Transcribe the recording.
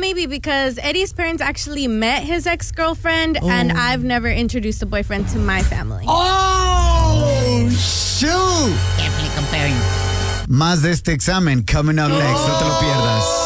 maybe because Eddie's parents actually met his ex-girlfriend, and I've never introduced a boyfriend to my family. Oh, shoot. Definitely comparing. Más de este examen coming up next. No te lo pierdas.